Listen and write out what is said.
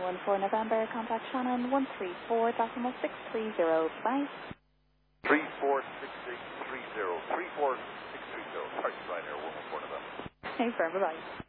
14 November, contact Shannon 134.630. Bye. 346630. 34630. Sorry, Ryanair 14 November. Thanks, bye-bye.